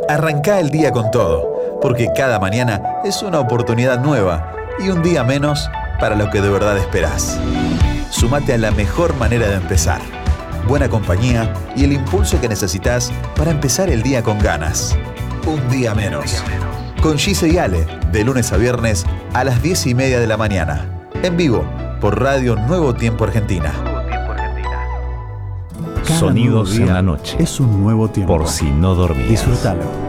Arrancá el día con todo, porque cada mañana es una oportunidad nueva y un día menos para lo que de verdad esperás. Sumate a la mejor manera de empezar. Buena compañía y el impulso que necesitas para empezar el día con ganas. Un día menos. Con Gise y Ale, de lunes a viernes a las 10:30 de la mañana. En vivo, por Radio Nuevo Tiempo Argentina. Cada Sonidos nuevo día en la noche. es un nuevo tiempo. Por si no dormías. Disfrútalo.